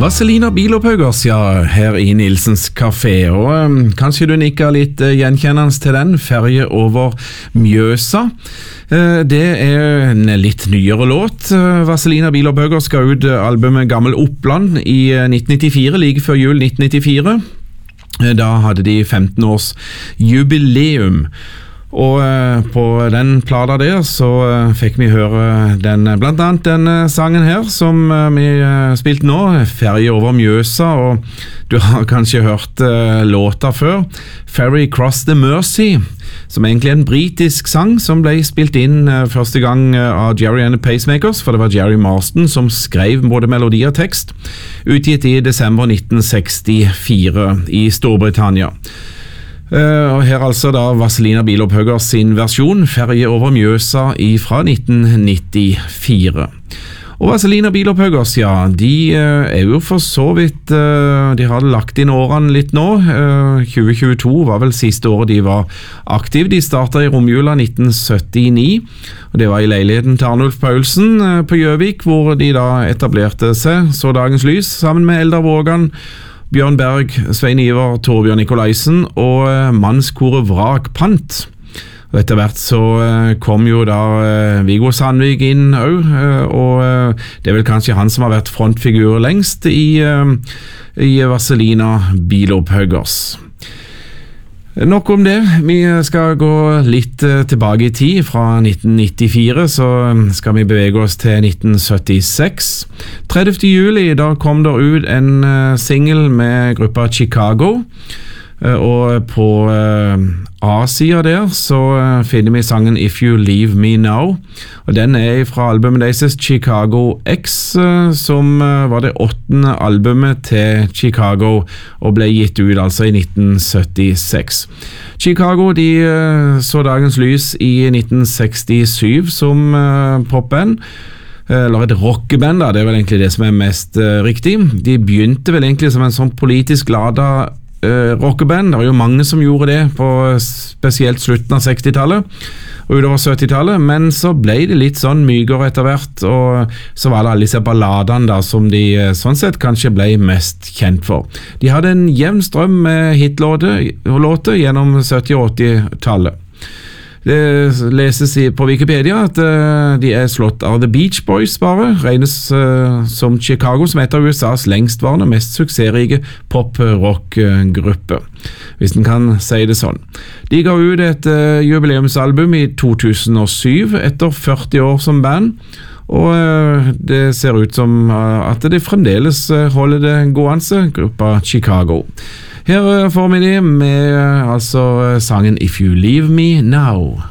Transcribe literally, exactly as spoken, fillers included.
Vazelina Bilopphøggers, ja, her i Nilsens Café, og um, kanskje du nikker litt uh, gjenkjennende til den, Ferje over Mjøsa. Uh, det er en litt nyere låt. Uh, Vazelina Bilopphøggers ga ut uh, albumet Gammel Oppland i uh, nitten nittifire, like før jul nitten nittifire. Uh, da hadde de femten års jubileum. Og uh, på den plata der så uh, fikk vi høre den, blant annet den uh, sangen her som uh, vi uh, spilte nå, Ferje over Mjøsa, og du har kanskje hørt uh, låta før, Ferry Cross the Mersey, som egentlig er en britisk sang som ble spilt inn uh, første gang uh, av Jerry and the Pacemakers, for det var Jerry Marsden som skrev både melodi og tekst, utgitt i desember nitten sekstifire i Storbritannia. Uh, og her altså da Vazelina Bilopphøggers sin versjon, Ferje over Mjøsa fra nitten nittifire. Og Vazelina Bilopphøggers, ja, de uh, er jo for så vidt, uh, de har lagt inn årene litt nå. Uh, tjue tjueto var vel siste året de var aktive. De startet i romjula nitten syttini, og det var i leiligheten til Arnulf Paulsen uh, på Gjøvik, hvor de da etablerte seg, så dagens lys, sammen med Eldar Vågan, Bjørn Berg, Svein Ivar, Torbjørn Nikolaisen og uh, mannskoret Vrakpant. Og etter hvert så uh, kom jo da uh, Viggo Sandvik inn også, uh, og uh, det er vel kanskje han som har vært frontfigur lengst i, uh, i Vazelina Bilopphøggers. Nok om det. Vi skal gå litt uh, tilbake i tid. Fra nitten nittifire så skal vi bevege oss til nitten syttiseks. tredivte juli, da kom det ut en uh, single med gruppa Chicago, uh, og på uh, A-sida der så uh, finner vi sangen If You Leave Me Now, og den er fra albumet deres Chicago X, uh, som uh, var det åttende albumet til Chicago, og ble gitt ut altså i nitten syttiseks. Chicago, de uh, så dagens lys i nitten sekstisju som uh, popband, eller et rockeband da, det er vel egentlig det som er mest uh, riktig. De begynte vel egentlig som en sånn politisk lada uh, rockeband. Det var jo mange som gjorde det på spesielt slutten av sekstitallet og utover syttitallet, men så ble det litt sånn mykere etter hvert, og så var det alle disse balladene da, som de sånn sett kanskje ble mest kjent for. De hadde en jevn strøm med hitlåter gjennom sytti- og åttitallet. Det leses på Wikipedia at uh, de er slått av The Beach Boys bare, regnes uh, som Chicago som et av U S A's lengstvarende og mest suksessrike pop-rock-gruppe, hvis en kan si det sånn. De ga ut et uh, jubileumsalbum i to tusen og syv etter førti år som band, og uh, det ser ut som uh, at de fremdeles uh, holder det gående, gruppa Chicago. Her får vi det med altså sangen If You Leave Me Now.